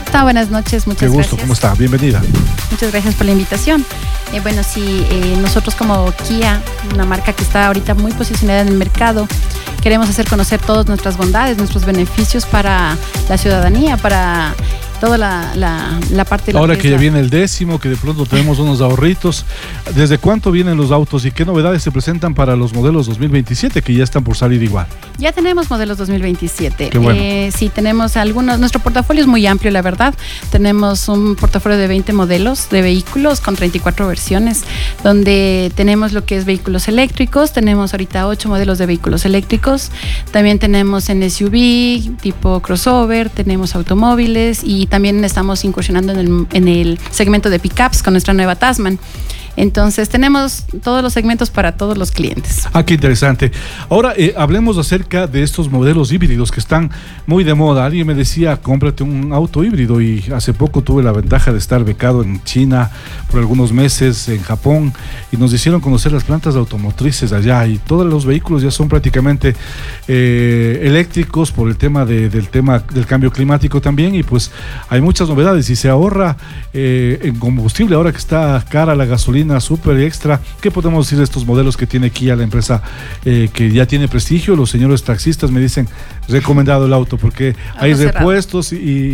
Buenas noches, muchas gracias. Qué gusto, ¿cómo está? Bienvenida. Muchas gracias por la invitación. Nosotros como Kia, una marca que está ahorita muy posicionada en el mercado, queremos hacer conocer todas nuestras bondades, nuestros beneficios para la ciudadanía, para toda la parte de la Ahora que ya viene el 10º, que de pronto tenemos unos ahorritos, ¿desde cuánto vienen los autos y qué novedades se presentan para los modelos 2027 que ya están por salir igual? Ya tenemos modelos 2027. Qué bueno. Sí, tenemos algunos. Nuestro portafolio es muy amplio, la verdad. Tenemos un portafolio de 20 modelos de vehículos con 34 versiones, donde tenemos lo que es vehículos eléctricos. Tenemos ahorita 8 modelos de vehículos eléctricos. También tenemos en SUV, tipo crossover, tenemos automóviles y también estamos incursionando en el segmento de pickups con nuestra nueva Tasman. Entonces tenemos todos los segmentos para todos los clientes. Qué interesante. Ahora hablemos acerca de estos modelos híbridos que están muy de moda. Alguien me decía, cómprate un auto híbrido, y hace poco tuve la ventaja de estar becado en China por algunos meses, en Japón, y nos hicieron conocer las plantas automotrices allá, y todos los vehículos ya son prácticamente eléctricos por el tema del cambio climático también, y pues hay muchas novedades y se ahorra en combustible ahora que está cara la gasolina super extra. ¿Qué podemos decir de estos modelos que tiene Kia, la empresa que ya tiene prestigio? Los señores taxistas me dicen recomendado el auto porque hay repuestos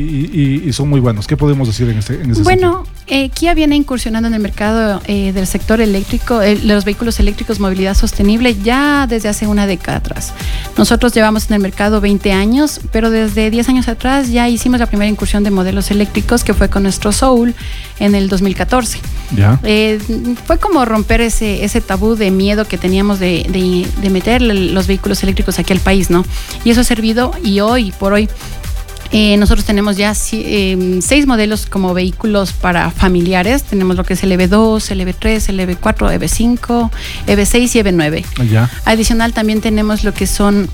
y son muy buenos. ¿Qué podemos decir en ese sentido? Kia viene incursionando en el mercado del sector eléctrico, de los vehículos eléctricos, movilidad sostenible, ya desde hace una década atrás. Nosotros llevamos en el mercado 20 años, pero desde 10 años atrás ya hicimos la primera incursión de modelos eléctricos, que fue con nuestro Soul en el 2014. ¿Ya? Fue como romper ese tabú de miedo que teníamos de meter los vehículos eléctricos aquí al país, ¿no? Y eso ha servido, y hoy por hoy nosotros tenemos ya 6 modelos como vehículos para familiares. Tenemos lo que es el EV2, el EV3, el EV4, EV5, EV6 y EV9. Ya. Adicional también tenemos lo que son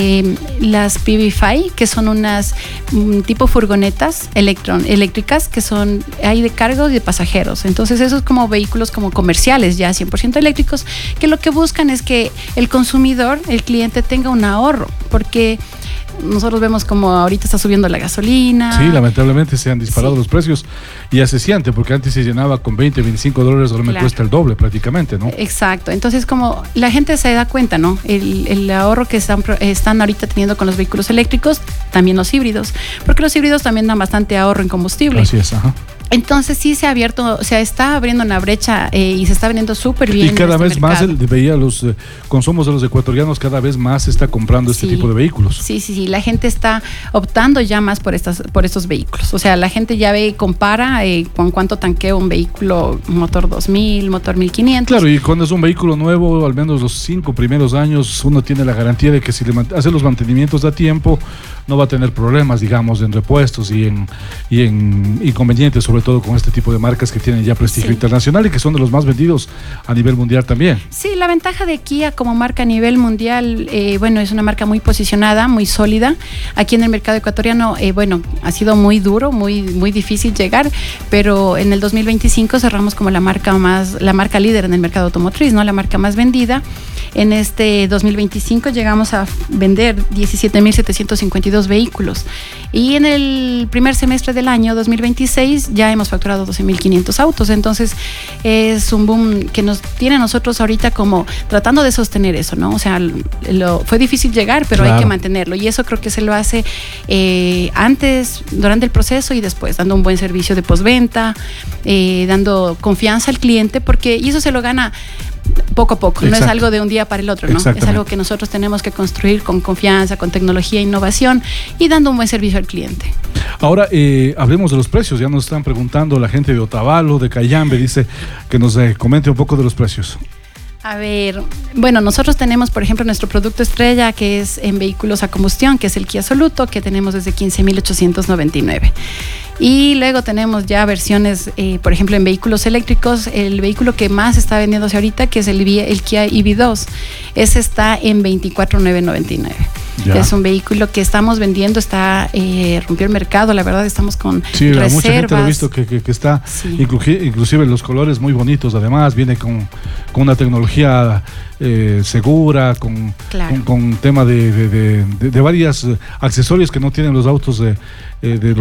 las PV5, que son unas tipo furgonetas eléctricas, que hay de cargo y de pasajeros. Entonces esos como vehículos como comerciales ya 100% eléctricos, que lo que buscan es que el consumidor, el cliente, tenga un ahorro, porque nosotros vemos como ahorita está subiendo la gasolina. Sí, lamentablemente se han disparado los precios, y ya se siente, porque antes se llenaba con $20, $25, ahora me cuesta el doble prácticamente, ¿no? Exacto. Entonces, como la gente se da cuenta, ¿no? El ahorro que están ahorita teniendo con los vehículos eléctricos, también los híbridos, porque los híbridos también dan bastante ahorro en combustible. Así es, ajá. Entonces sí se está abriendo una brecha y se está vendiendo súper bien. Y cada vez más veía los consumos de los ecuatorianos, cada vez más se está comprando este tipo de vehículos. Sí, la gente está optando ya más por estos vehículos. O sea, la gente ya ve y compara con cuánto tanquea un vehículo motor 2000, motor 1500. Claro, y cuando es un vehículo nuevo, al menos los 5 primeros años, uno tiene la garantía de que si le hace los mantenimientos a tiempo, no va a tener problemas, digamos, en repuestos y en inconvenientes, sobre todo con este tipo de marcas que tienen ya prestigio internacional y que son de los más vendidos a nivel mundial también. Sí, la ventaja de Kia como marca a nivel mundial, es una marca muy posicionada, muy sólida. Aquí en el mercado ecuatoriano, ha sido muy duro, muy, muy difícil llegar, pero en el 2025 cerramos como la marca líder en el mercado automotriz, ¿no? La marca más vendida. En este 2025 llegamos a vender 17,752 vehículos, y en el primer semestre del año 2026 ya hemos facturado 12,500 autos. Entonces es un boom que nos tiene a nosotros ahorita como tratando de sostener eso, ¿no? O sea, fue difícil llegar, pero claro, hay que mantenerlo, y eso creo que se lo hace antes, durante el proceso y después, dando un buen servicio de postventa, dando confianza al cliente, y eso se lo gana poco a poco. Exacto. No es algo de un día para el otro, ¿no? Es algo que nosotros tenemos que construir con confianza, con tecnología e innovación, y dando un buen servicio al cliente. Ahora hablemos de los precios. Ya nos están preguntando la gente de Otavalo, de Cayambe, dice que nos comente un poco de los precios. A ver, nosotros tenemos, por ejemplo, nuestro producto estrella, que es en vehículos a combustión, que es el Kia Soluto, que tenemos desde 15,899. Y luego tenemos ya versiones, por ejemplo, en vehículos eléctricos, el vehículo que más está vendiéndose ahorita, que es el Kia EV2. Ese está en 24,999. Es un vehículo que estamos vendiendo, rompió el mercado, la verdad, estamos con reservas. Mucha gente lo ha visto que está, inclusive los colores muy bonitos, además viene con una tecnología segura, con tema de varios accesorios que no tienen los autos de